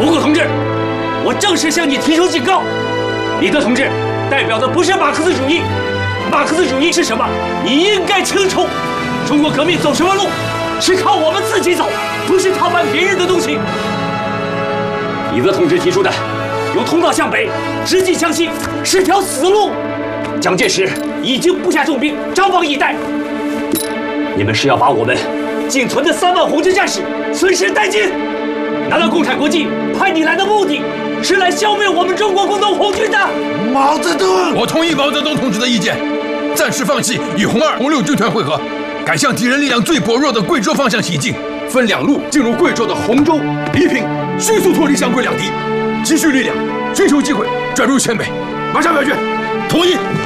胡谷同志，我正式向你提出警告，李德同志代表的不是马克思主义，马克思主义是什么？你应该清楚。中国革命走什么路，是靠我们自己走，不是套办别人的东西。李德同志提出的由通道向北直击江西是条死路，蒋介石已经布下重兵，张防以待。你们是要把我们仅存的3万红军战士损失殆尽？难道共产国际派你来的目的是来消灭我们中国工农红军的？ 毛泽东， 我同意毛泽东同志的意见，暂时放弃与红2、红6军团会合，改向敌人力量最薄弱的贵州方向行进，分2路进入贵州的洪州、黎平，迅速脱离湘桂两敌，积蓄力量，寻求机会转入黔北。马上表决， 同意。